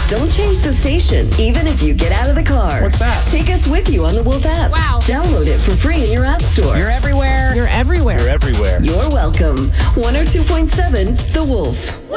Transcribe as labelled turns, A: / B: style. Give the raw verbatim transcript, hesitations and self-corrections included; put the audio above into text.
A: Don't change the station, even if you get out of the car.
B: What's that?
A: Take us with you on the Wolf app.
C: Wow.
A: Download it for free in your app store.
B: You're everywhere.
C: You're everywhere.
B: You're everywhere.
A: You're welcome. one oh two point seven The Wolf.